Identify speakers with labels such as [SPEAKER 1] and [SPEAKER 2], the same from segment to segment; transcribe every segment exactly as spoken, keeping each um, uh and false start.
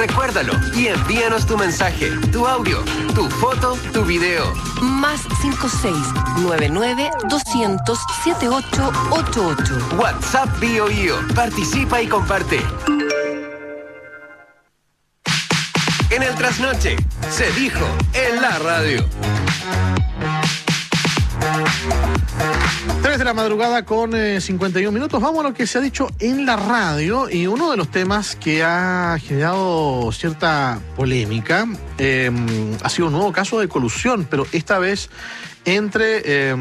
[SPEAKER 1] Recuérdalo y envíanos tu mensaje, tu audio, tu foto, tu video.
[SPEAKER 2] Más cinco seis nueve nueve doscientos setenta y ocho ochenta y ocho.
[SPEAKER 1] WhatsApp BioBio. Participa y comparte. En el trasnoche, se dijo en la radio.
[SPEAKER 3] tres de la madrugada con eh, cincuenta y un minutos. Vamos a lo que se ha dicho en la radio. Y uno de los temas que ha generado cierta polémica eh, ha sido un nuevo caso de colusión, pero esta vez entre eh,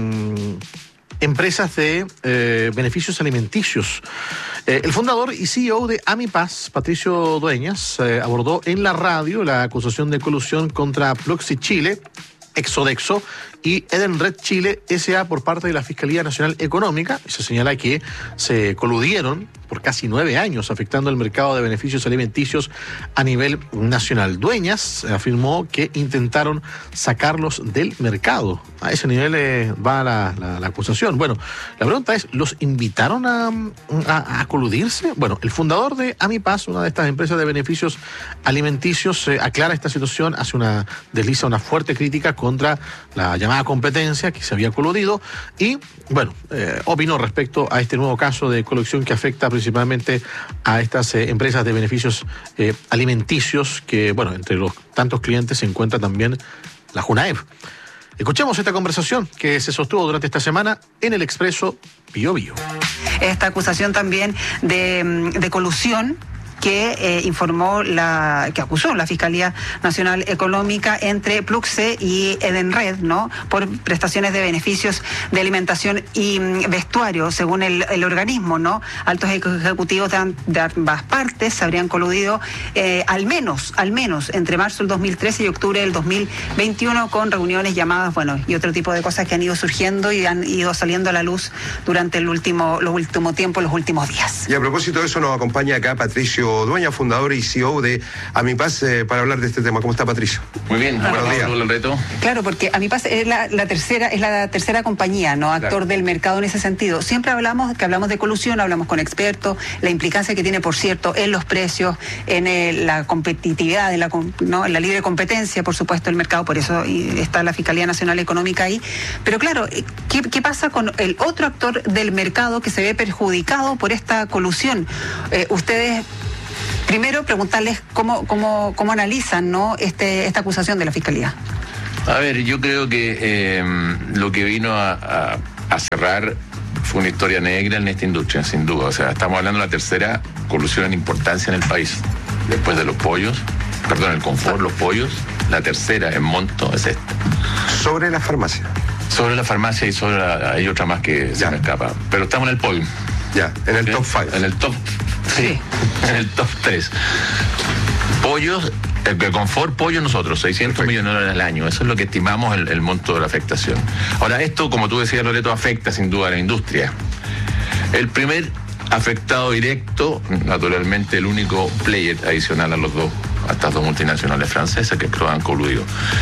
[SPEAKER 3] empresas de eh, beneficios alimenticios. Eh, el fundador y C E O de Amipaz, Patricio Dueñas, eh, abordó en la radio la acusación de colusión contra Pluxee Chile, Exodexo y Edenred Chile S A por parte de la Fiscalía Nacional Económica. Se señala que se coludieron por casi nueve años, afectando el mercado de beneficios alimenticios a nivel nacional. Dueñas afirmó que intentaron sacarlos del mercado. A ese nivel eh, va la, la, la acusación. Bueno, la pregunta es, ¿los invitaron a, a, a coludirse? Bueno, el fundador de Amipaz, una de estas empresas de beneficios alimenticios, eh, aclara esta situación, hace una, desliza una fuerte crítica contra la llamada competencia que se había coludido y, bueno, eh, opinó respecto a este nuevo caso de colusión que afecta principalmente a estas eh, empresas de beneficios eh, alimenticios que, bueno, entre los tantos clientes se encuentra también la Junaev. Escuchemos esta conversación que se sostuvo durante esta semana en el Expreso BioBio.
[SPEAKER 4] Esta acusación también de, de colusión que eh, informó la, que acusó la Fiscalía Nacional Económica entre Pluxee y Edenred, ¿no? Por prestaciones de beneficios de alimentación y mm, vestuario, según el, el organismo, ¿no? Altos ejecutivos de, de ambas partes se habrían coludido eh, al menos, al menos entre marzo del dos mil trece y octubre del dos mil veintiuno con reuniones, llamadas, bueno, y otro tipo de cosas que han ido surgiendo y han ido saliendo a la luz durante el último, los últimos tiempos, los últimos días.
[SPEAKER 5] Y a propósito de eso nos acompaña acá Patricio Dueñas, fundador y C E O de Amipaz, eh, para hablar de este tema. ¿Cómo está, Patricio?
[SPEAKER 6] Muy bien,
[SPEAKER 5] buenos
[SPEAKER 6] bueno,
[SPEAKER 5] días.
[SPEAKER 6] El reto.
[SPEAKER 4] Claro, porque Amipaz es la, la tercera, es la tercera compañía, ¿no? Actor claro. del mercado en ese sentido. Siempre hablamos que hablamos de colusión, hablamos con expertos, la implicancia que tiene, por cierto, en los precios, en el, la competitividad, en la, ¿no? en la libre competencia, por supuesto, el mercado, por eso está la Fiscalía Nacional Económica ahí. Pero claro, ¿qué, qué pasa con el otro actor del mercado que se ve perjudicado por esta colusión? Eh, ustedes... Primero, preguntarles cómo, cómo, cómo analizan, ¿no? este, esta acusación de la Fiscalía.
[SPEAKER 6] A ver, yo creo que eh, lo que vino a, a, a cerrar fue una historia negra en esta industria, sin duda. O sea, estamos hablando de la tercera colusión en importancia en el país. Después de los pollos, perdón, el confort, los pollos, la tercera en monto es esta.
[SPEAKER 5] Sobre la farmacia.
[SPEAKER 6] Sobre la farmacia y sobre la, hay otra más que ya. se me escapa. Pero estamos en el podio.
[SPEAKER 5] Ya, en el
[SPEAKER 6] ¿sí?
[SPEAKER 5] top cinco.
[SPEAKER 6] En el top, sí, en el top tres. Pollos, el que confort pollo nosotros, seiscientos Perfecto. millones de dólares al año. Eso es lo que estimamos el, el monto de la afectación. Ahora, esto, como tú decías, Loreto, afecta sin duda a la industria. El primer afectado directo, naturalmente el único player adicional a los dos, a estas dos multinacionales francesas que han coludido.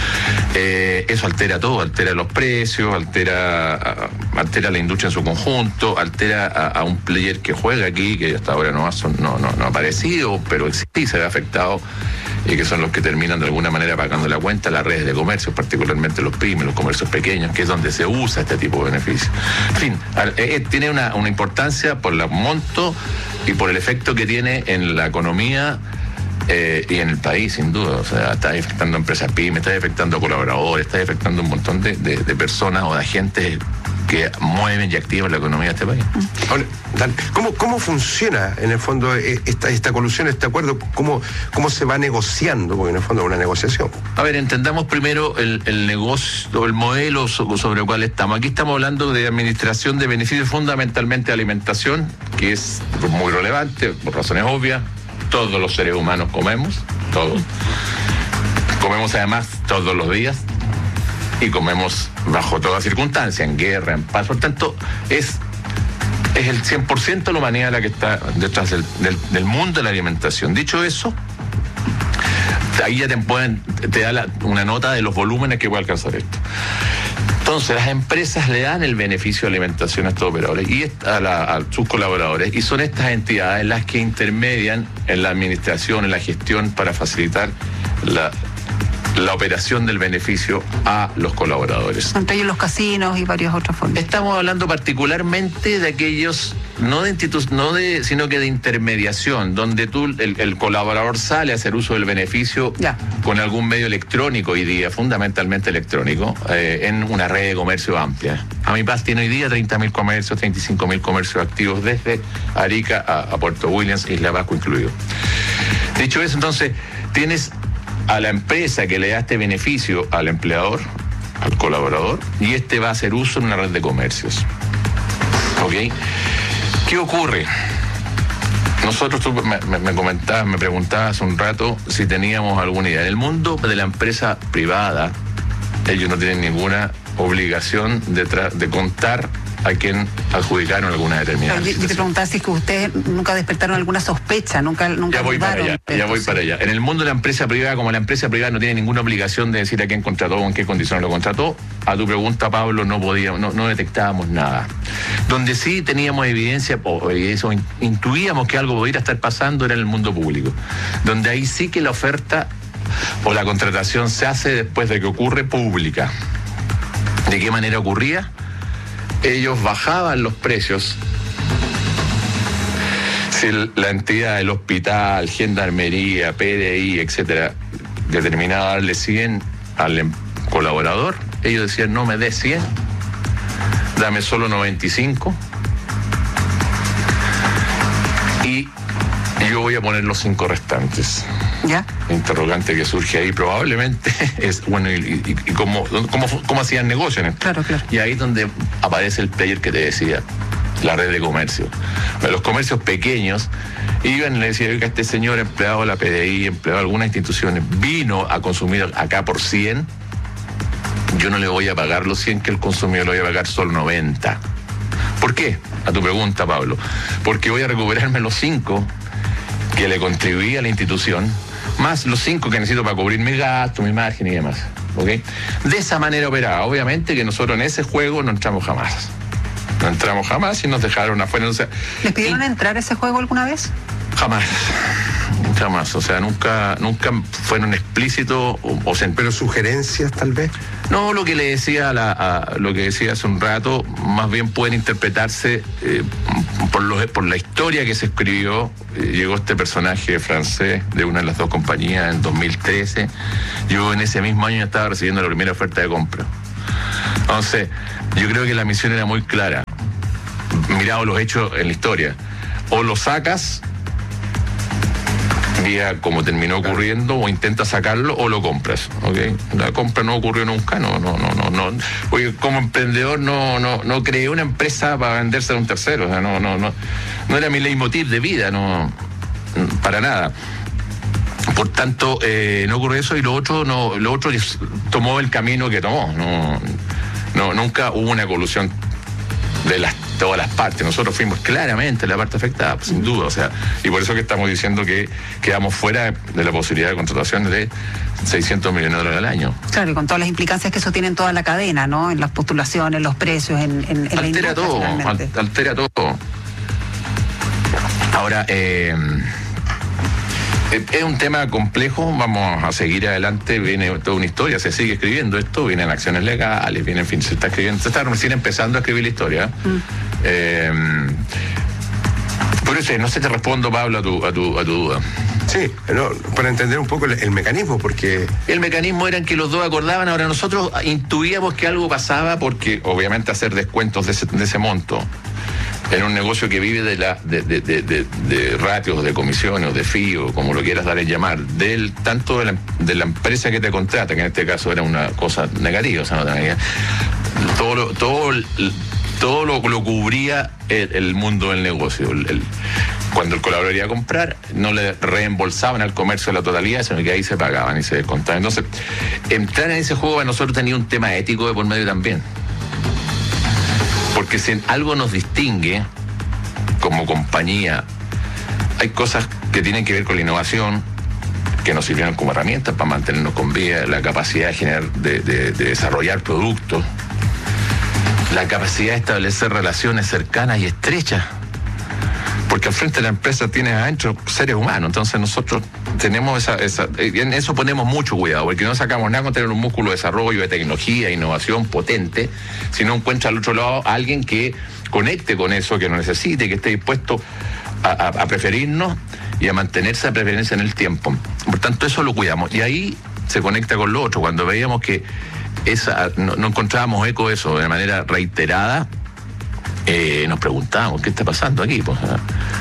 [SPEAKER 6] Eh, eso altera todo, altera los precios, altera, altera la industria en su conjunto, altera a, a un player que juega aquí, que hasta ahora no ha, no, no, no ha aparecido, pero sí se ve afectado, y que son los que terminan de alguna manera pagando la cuenta, las redes de comercio, particularmente los pymes, los comercios pequeños, que es donde se usa este tipo de beneficios. En fin, eh, tiene una, una importancia por el monto y por el efecto que tiene en la economía eh, y en el país, sin duda. O sea, está afectando a empresas pymes, está afectando a colaboradores, está afectando a un montón de, de, de personas o de agentes que mueven y activan la economía de este país.
[SPEAKER 5] Ahora, Dan, ¿cómo, ¿cómo funciona en el fondo esta, esta colusión, este acuerdo? ¿Cómo, ¿Cómo se va negociando? Porque en el fondo es una negociación.
[SPEAKER 6] A ver, entendamos primero el, el negocio, el modelo sobre el cual estamos. Aquí estamos hablando de administración de beneficios, fundamentalmente de alimentación, que es muy relevante, por razones obvias. Todos los seres humanos comemos, todos. Comemos además todos los días. Y comemos bajo toda circunstancia, en guerra, en paz. Por tanto, es, es el cien por ciento de la humanidad la que está detrás del, del, del mundo de la alimentación. Dicho eso, ahí ya te, pueden, te da la, una nota de los volúmenes que puede alcanzar esto. Entonces las empresas le dan el beneficio de alimentación a estos operadores y a, la, a sus colaboradores, y son estas entidades las que intermedian en la administración, en la gestión, para facilitar la, la operación del beneficio a los colaboradores.
[SPEAKER 4] Entre ellos los casinos y varios otros fondos.
[SPEAKER 6] Estamos hablando particularmente de aquellos, no de institutos, no de, sino que de intermediación, donde tú, el, el colaborador sale a hacer uso del beneficio
[SPEAKER 4] ya.
[SPEAKER 6] con algún medio electrónico hoy día, fundamentalmente electrónico, eh, en una red de comercio amplia. AMIPAS tiene hoy día treinta mil comercios, treinta y cinco mil comercios activos desde Arica a, a Puerto Williams, Isla Pascua incluido. Dicho eso, entonces, tienes a la empresa que le da este beneficio al empleador, al colaborador, y este va a hacer uso en una red de comercios. ¿Ok? ¿Qué ocurre? Nosotros, tú me, me comentabas, me preguntabas hace un rato si teníamos alguna idea. En el mundo de la empresa privada, ellos no tienen ninguna obligación de, tra- de contar a quien adjudicaron alguna determinada.
[SPEAKER 4] Yo, yo te preguntaba si es que ustedes nunca despertaron alguna sospecha, nunca, nunca
[SPEAKER 6] ya voy para
[SPEAKER 4] dudaron,
[SPEAKER 6] allá,
[SPEAKER 4] pero,
[SPEAKER 6] ya voy
[SPEAKER 4] sí.
[SPEAKER 6] para allá. En el mundo de la empresa privada, como la empresa privada no tiene ninguna obligación de decir a quién contrató o en qué condiciones lo contrató, a tu pregunta, Pablo, no podíamos, no, no detectábamos nada. Donde sí teníamos evidencia, o eso, intuíamos que algo podría estar pasando, era en el mundo público. Donde ahí sí que la oferta o la contratación se hace después de que ocurre pública. ¿De qué manera ocurría? Ellos bajaban los precios. Si la entidad del hospital, gendarmería, P D I, etcétera, determinaba darle cien al colaborador, ellos decían: no me des cien, dame solo noventa y cinco y yo voy a poner los cinco restantes.
[SPEAKER 4] ¿Ya?
[SPEAKER 6] Interrogante que surge ahí probablemente es, bueno, y, y, y cómo, cómo, cómo hacían negocio en esto.
[SPEAKER 4] Claro, claro.
[SPEAKER 6] Y ahí es donde aparece el player que te decía, la red de comercio. Los comercios pequeños iban y le decían: oiga, este señor empleado de la P D I, empleado de algunas instituciones, vino a consumir acá por cien, yo no le voy a pagar los cien que el consumidor, le voy a pagar solo noventa. ¿Por qué? A tu pregunta, Pablo. Porque voy a recuperarme los cinco que le contribuí a la institución, más los cinco que necesito para cubrir mi gasto, mi margen y demás. ¿Ok? De esa manera operaba. Obviamente que nosotros en ese juego no entramos jamás. No entramos jamás y nos dejaron afuera. O sea,
[SPEAKER 4] ¿les pidieron
[SPEAKER 6] y...
[SPEAKER 4] entrar a ese juego alguna vez?
[SPEAKER 6] Jamás. Jamás. O sea, nunca, nunca fueron explícitos o, o se...
[SPEAKER 5] Pero sugerencias, tal vez.
[SPEAKER 6] No, lo que le decía, a la, a, lo que decía hace un rato, más bien pueden interpretarse eh, por, los, por la historia que se escribió. Eh, llegó este personaje francés de una de las dos compañías en dos mil trece. Yo en ese mismo año estaba recibiendo la primera oferta de compra. Entonces, yo creo que la misión era muy clara. Mirado los hechos en la historia. O lo sacas, vía como terminó ocurriendo, o intentas sacarlo o lo compras, ¿ok? La compra no ocurrió nunca, no, no, no, no, no. Oye, como emprendedor no, no, no creé una empresa para venderse a un tercero, o sea, no, no, no, no era mi leitmotiv de vida, no, para nada. Por tanto, eh, no ocurrió eso, y lo otro, no, lo otro tomó el camino que tomó, no, no, nunca hubo una colusión de las todas las partes. Nosotros fuimos claramente la parte afectada, sin duda, o sea, y por eso que estamos diciendo que quedamos fuera de la posibilidad de contratación de seiscientos millones de dólares al año.
[SPEAKER 4] Claro, y con todas las implicancias que eso tiene en toda la cadena, ¿no? En las postulaciones, los precios, en, en, en la industria,
[SPEAKER 6] todo,
[SPEAKER 4] finalmente.
[SPEAKER 6] al, altera todo. Ahora, eh, es un tema complejo, vamos a seguir adelante, viene toda una historia, se sigue escribiendo esto, vienen acciones legales, viene, en fin, se está escribiendo, se está recién empezando a escribir la historia. Mm. Eh, por eso, no sé, te respondo, Pablo, a tu, a tu, a tu duda.
[SPEAKER 5] Sí, no, para entender un poco el, el mecanismo, porque...
[SPEAKER 6] El mecanismo era en que los dos acordaban. Ahora nosotros intuíamos que algo pasaba porque, obviamente, hacer descuentos de ese, de ese monto en un negocio que vive de la de, de, de, de, de ratios, de comisiones, de fío, como lo quieras dar en llamar, del tanto de la, de la empresa que te contrata, que en este caso era una cosa negativa, o sea, no tenía, todo lo, todo, todo lo, lo cubría el, el mundo del negocio. El, el, cuando el colaborador iba a comprar, no le reembolsaban al comercio la totalidad, sino que ahí se pagaban y se descontaban. Entonces, entrar en ese juego a nosotros tenía un tema ético de por medio también. Porque si algo nos distingue como compañía, hay cosas que tienen que ver con la innovación, que nos sirvieron como herramientas para mantenernos con vida, la capacidad de generar, de, de, de desarrollar productos, la capacidad de establecer relaciones cercanas y estrechas. Porque al frente de la empresa tienes adentro seres humanos, entonces nosotros tenemos esa, esa, en eso ponemos mucho cuidado, porque no sacamos nada con tener un músculo de desarrollo, de tecnología, innovación potente, si no encuentra al otro lado a alguien que conecte con eso, que lo necesite, que esté dispuesto a, a, a preferirnos y a mantener esa preferencia en el tiempo. Por tanto, eso lo cuidamos. Y ahí se conecta con lo otro. Cuando veíamos que esa no, no encontrábamos eco de eso de manera reiterada, Eh, nos preguntábamos, ¿qué está pasando aquí? Pues, ¿eh?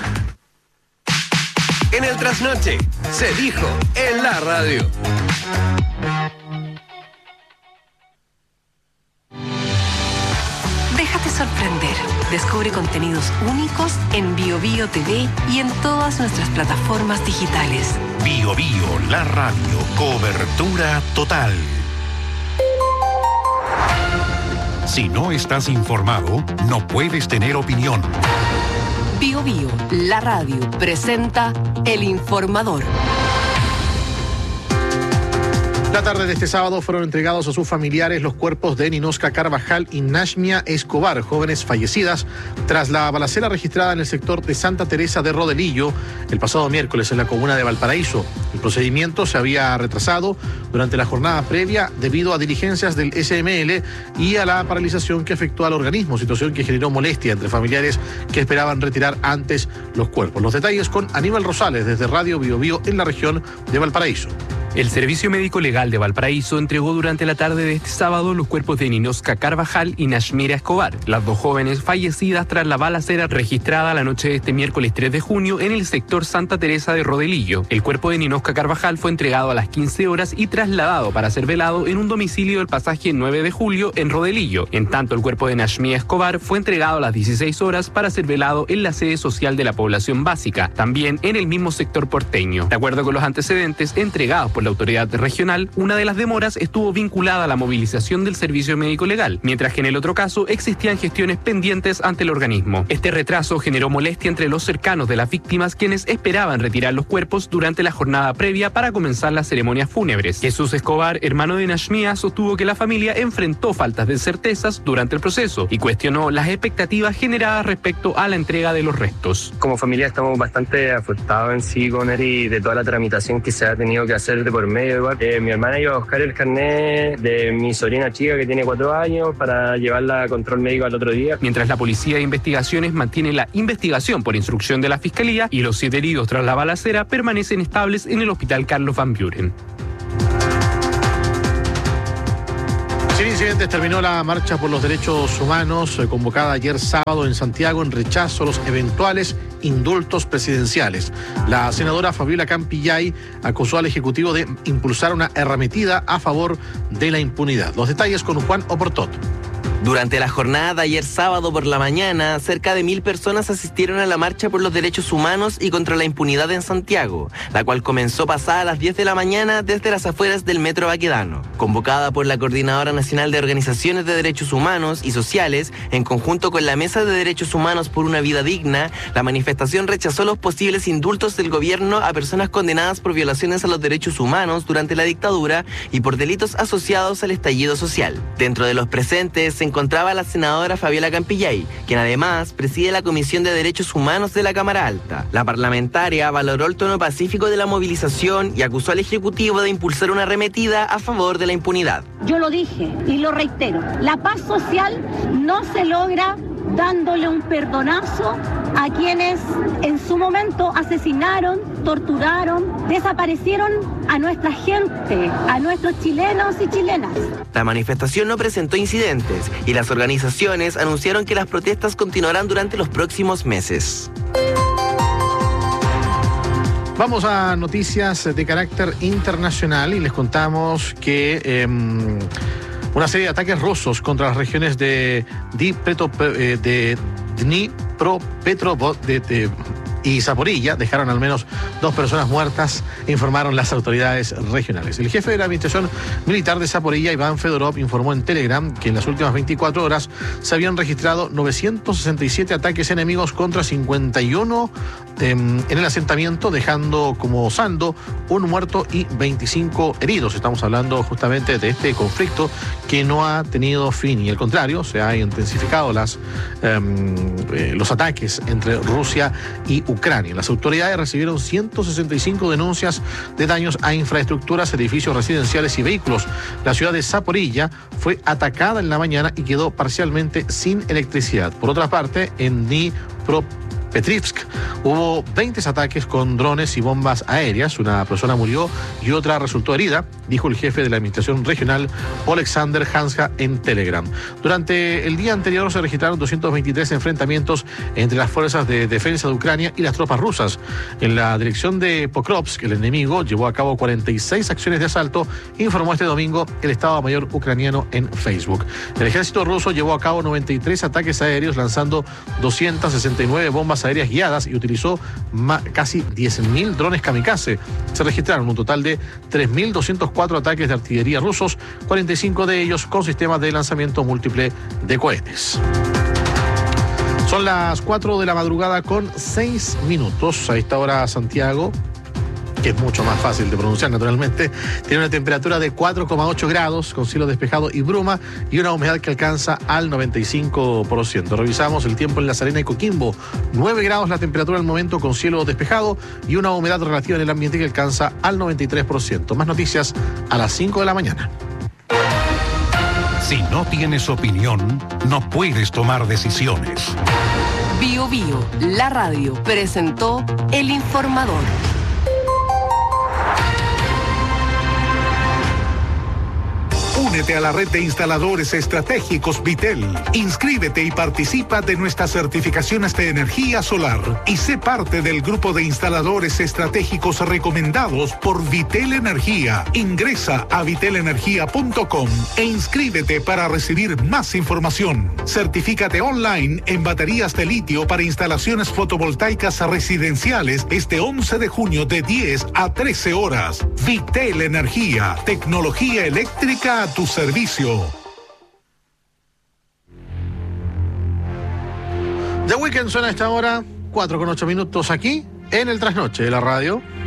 [SPEAKER 1] En el trasnoche, se dijo en la radio.
[SPEAKER 2] Déjate sorprender. Descubre contenidos únicos en Bio Bio T V y en todas nuestras plataformas digitales.
[SPEAKER 7] Bio Bio, la radio, cobertura total. Si no estás informado, no puedes tener opinión.
[SPEAKER 2] Bio Bio, la radio, presenta El Informador.
[SPEAKER 3] La tarde de este sábado fueron entregados a sus familiares los cuerpos de Ninosca Carvajal y Nashmia Escobar, jóvenes fallecidas tras la balacera registrada en el sector de Santa Teresa de Rodelillo el pasado miércoles en la comuna de Valparaíso. El procedimiento se había retrasado durante la jornada previa debido a diligencias del S M L y a la paralización que afectó al organismo, situación que generó molestia entre familiares que esperaban retirar antes los cuerpos. Los detalles con Aníbal Rosales desde Radio Bio Bio en la región de Valparaíso.
[SPEAKER 8] El Servicio Médico Legal de Valparaíso entregó durante la tarde de este sábado los cuerpos de Ninosca Carvajal y Nashmia Escobar, las dos jóvenes fallecidas tras la balacera registrada la noche de este miércoles tres de junio en el sector Santa Teresa de Rodelillo. El cuerpo de Ninosca Carvajal fue entregado a las quince horas y trasladado para ser velado en un domicilio del pasaje nueve de julio en Rodelillo. En tanto, el cuerpo de Nashmia Escobar fue entregado a las dieciséis horas para ser velado en la sede social de la población básica, también en el mismo sector porteño. De acuerdo con los antecedentes entregados por la autoridad regional, una de las demoras estuvo vinculada a la movilización del servicio médico legal, mientras que en el otro caso existían gestiones pendientes ante el organismo. Este retraso generó molestia entre los cercanos de las víctimas, quienes esperaban retirar los cuerpos durante la jornada previa para comenzar las ceremonias fúnebres. Jesús Escobar, hermano de Nashmia, sostuvo que la familia enfrentó faltas de certezas durante el proceso y cuestionó las expectativas generadas respecto a la entrega de los restos.
[SPEAKER 9] Como familia estamos bastante afectados en sí con él y de toda la tramitación que se ha tenido que hacer de por medio. Igual. Eh, mi hermana iba a buscar el carnet de mi sobrina chica que tiene cuatro años para llevarla a control médico al otro día.
[SPEAKER 8] Mientras la Policía de Investigaciones mantiene la investigación por instrucción de la Fiscalía y los siete heridos tras la balacera permanecen estables en el Hospital Carlos Van Buren.
[SPEAKER 3] Sin incidentes terminó la marcha por los derechos humanos eh, convocada ayer sábado en Santiago en rechazo a los eventuales indultos presidenciales. La senadora Fabiola Campillay acusó al Ejecutivo de impulsar una arremetida a favor de la impunidad. Los detalles con Juan Oportot.
[SPEAKER 10] Durante la jornada de ayer sábado por la mañana, cerca de mil personas asistieron a la marcha por los derechos humanos y contra la impunidad en Santiago, la cual comenzó pasada a las diez de la mañana desde las afueras del Metro Baquedano. Convocada por la Coordinadora Nacional de Organizaciones de Derechos Humanos y Sociales, en conjunto con la Mesa de Derechos Humanos por una Vida Digna, la manifestación rechazó los posibles indultos del gobierno a personas condenadas por violaciones a los derechos humanos durante la dictadura y por delitos asociados al estallido social. Dentro de los presentes se encontraba la senadora Fabiola Campillay, quien además preside la Comisión de Derechos Humanos de la Cámara Alta. La parlamentaria valoró el tono pacífico de la movilización y acusó al Ejecutivo de impulsar una arremetida a favor de la impunidad.
[SPEAKER 11] Yo lo dije y lo reitero, la paz social no se logra dándole un perdonazo a quienes en su momento asesinaron, torturaron, desaparecieron a nuestra gente, a nuestros chilenos y chilenas.
[SPEAKER 10] La manifestación no presentó incidentes y las organizaciones anunciaron que las protestas continuarán durante los próximos meses.
[SPEAKER 3] Vamos a noticias de carácter internacional y les contamos que eh, una serie de ataques rusos contra las regiones de Dnipropetrovsk de, de y Zaporilla dejaron al menos dos personas muertas, informaron las autoridades regionales. El jefe de la administración militar de Zaporilla, Iván Fedorov, informó en Telegram que en las últimas veinticuatro horas se habían registrado novecientos sesenta y siete ataques enemigos contra cincuenta y uno eh, en el asentamiento, dejando como saldo un muerto y veinticinco heridos. Estamos hablando justamente de este conflicto que no ha tenido fin y al contrario, se han intensificado las, eh, eh, los ataques entre Rusia y Ucrania. Las autoridades recibieron ciento sesenta y cinco denuncias de daños a infraestructuras, edificios residenciales y vehículos. La ciudad de Zaporilla fue atacada en la mañana y quedó parcialmente sin electricidad. Por otra parte, en Dnipropetrovsk hubo veinte ataques con drones y bombas aéreas. Una persona murió y otra resultó herida, dijo el jefe de la administración regional, Alexander Hanska, en Telegram. Durante el día anterior se registraron doscientos veintitrés enfrentamientos entre las fuerzas de defensa de Ucrania y las tropas rusas. En la dirección de Pokrovsk, el enemigo llevó a cabo cuarenta y seis acciones de asalto, informó este domingo el Estado Mayor ucraniano en Facebook. El ejército ruso llevó a cabo noventa y tres ataques aéreos, lanzando doscientas sesenta y nueve bombas aéreas guiadas y utilizó casi diez mil drones kamikaze. Se registraron un total de tres mil doscientos cuatro ataques de artillería rusos, cuarenta y cinco de ellos con sistemas de lanzamiento múltiple de cohetes. Son las cuatro de la madrugada con seis minutos. A esta hora Santiago, que es mucho más fácil de pronunciar naturalmente, tiene una temperatura de cuatro coma ocho grados con cielo despejado y bruma y una humedad que alcanza al noventa y cinco por ciento. Revisamos el tiempo en La Serena y Coquimbo. nueve grados la temperatura al momento con cielo despejado y una humedad relativa en el ambiente que alcanza al noventa y tres por ciento. Más noticias a las cinco de la mañana.
[SPEAKER 7] Si no tienes opinión, no puedes tomar decisiones.
[SPEAKER 2] Bio Bio, la radio, presentó El Informador.
[SPEAKER 12] Únete a la red de instaladores estratégicos Vitel. Inscríbete y participa de nuestras certificaciones de energía solar y sé parte del grupo de instaladores estratégicos recomendados por Vitel Energía. Ingresa a vitel energía punto com e inscríbete para recibir más información. Certifícate online en baterías de litio para instalaciones fotovoltaicas residenciales este once de junio de diez a trece horas. Vitel Energía, tecnología eléctrica a tu servicio.
[SPEAKER 3] The Weeknd suena a esta hora, cuatro con ocho minutos aquí en el Trasnoche de la radio.